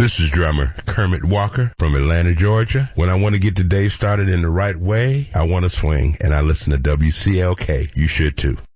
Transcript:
This is drummer Kermit Walker from Atlanta, Georgia. When I want to get the day started in the right way, I want to swing, and I listen to WCLK. You should too.